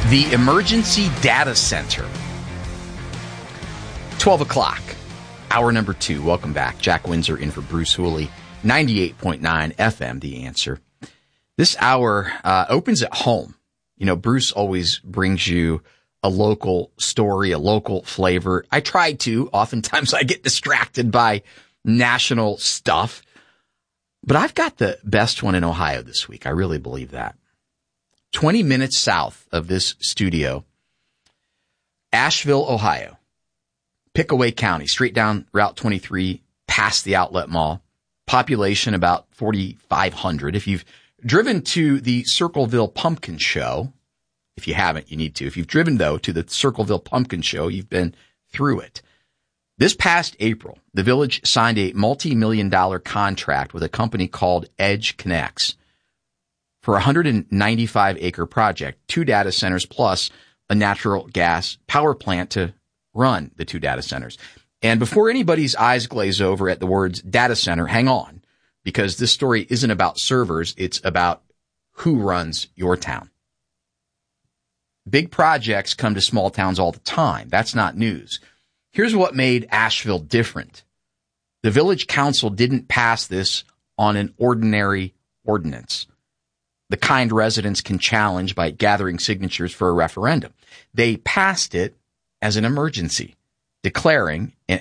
The Emergency Data Center. 12 o'clock, hour number 2. Welcome back. Jack Windsor in for Bruce Hooley, 98.9 FM, The Answer. This hour opens at home. You know, Bruce always brings you a local story, a local flavor. I try to. Oftentimes I get distracted by national stuff. But I've got the best one in Ohio this week. I really believe that. 20 minutes south of this studio, Asheville, Ohio, Pickaway County, straight down Route 23, past the Outlet Mall. Population about 4,500. If you've driven to the Circleville Pumpkin Show, if you haven't, you need to. If you've driven, though, to the Circleville Pumpkin Show, you've been through it. This past April, the village signed a multi-million-dollar contract with a company called Edge Connects for a 195-acre project, 2 data centers plus a natural gas power plant to run the 2 data centers. And before anybody's eyes glaze over at the words data center, hang on, because this story isn't about servers. It's about who runs your town. Big projects come to small towns all the time. That's not news. Here's what made Asheville different. The village council didn't pass this on an ordinary ordinance, the kind residents can challenge by gathering signatures for a referendum. They passed it as an emergency, declaring